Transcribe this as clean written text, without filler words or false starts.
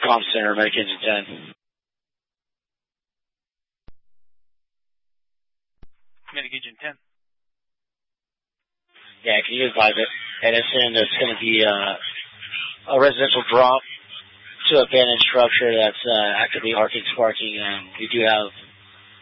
Comm Center, Medic Engine 10. Medic Engine 10. Yeah, can you advise it? And it's going to be a residential drop to abandoned structure that's actively arcing, sparking, and we do have